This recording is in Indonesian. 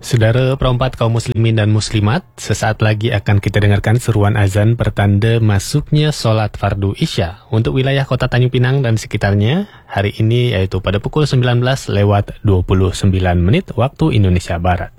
Saudara perempat kaum muslimin dan muslimat, sesaat lagi akan kita dengarkan seruan azan pertanda masuknya solat fardu Isya untuk wilayah kota Tanjung Pinang dan sekitarnya hari ini, yaitu pada pukul 19 lewat 29 menit waktu Indonesia Barat.